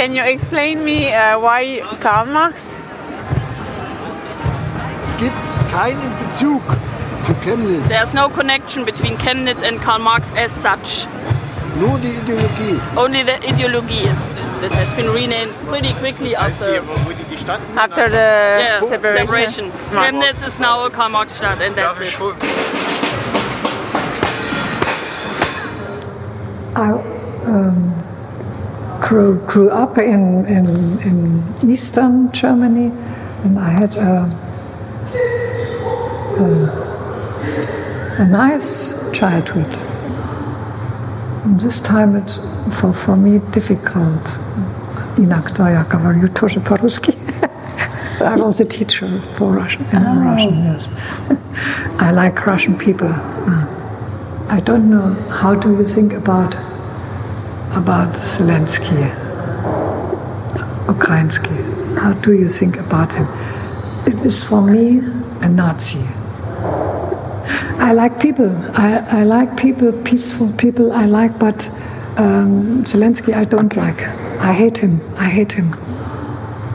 Can you explain me why Karl Marx? Es gibt keinen Bezug zu Chemnitz. There's no connection between Chemnitz and Karl Marx as such. Nur die Ideologie. Only the ideology that has been renamed pretty quickly after After the separation. Chemnitz is now a Karl Marx Stadt, and that's it. I grew up in Eastern Germany, and I had a nice childhood. And this time it's for me difficult. Inak to ja говорю тоже по-русски. I was a teacher for Russian, Russian, yes. I like Russian people. I don't know, how do you think about Zelensky, Ukrainsky? How do you think about him? It is for me a Nazi. I like people. I like people, peaceful people. I like, but Zelensky I don't like. I hate him.